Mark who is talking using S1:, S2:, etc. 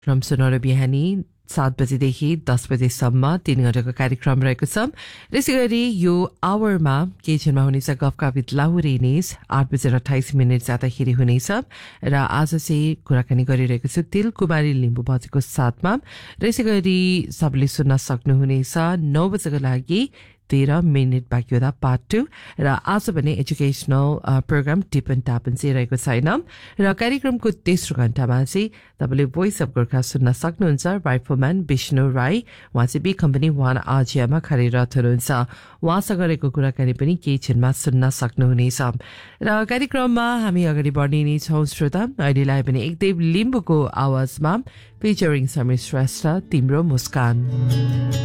S1: क्रम सुनौलो बिहानी 7 बजेदेखि 10 बजेसम्म 3 घण्टाको कार्यक्रम रहेको छ। त्यसै गरी यो आवरमा केही क्षणमा हुनेछ गफका विथ लाहुरे इनेस 8:28 जाँदाखेरि हुनेछ र आज चाहिँ कुराकानी गरिरहेको छु तिल कुमारी लिम्बू बजेको साथमा। त्यसै गरी सबले सुन्न सक्नुहुनेछ 9 बजेको लागि 13 मिनट बाँकी हुँदा पार्ट 2 र आज भने educational programme tip and tap चाहिँ रहेको छैन र कार्यक्रमको तेस्रो घण्टामा चाहिँ तपाईँले भोइस अफ गोर्खा सुन्न सक्नुहुन्छ। राइफलम्यान विष्णु राई उहाँ चाहिँ बी कम्पनी 1 आजियामा कार्यरत हुनुहुन्छ। उहाँसँग गरेको कुराकानी पनि केही क्षणमा सुन्न सक्नुहुनेछ र कार्यक्रममा हामी अगाडि बढ्ने नै छौँ श्रोता। अहिलेलाई पनि एकदेव लिम्बूको आवाजमा फिचरिङ समीर श्रेष्ठ तिम्रो मुस्कान।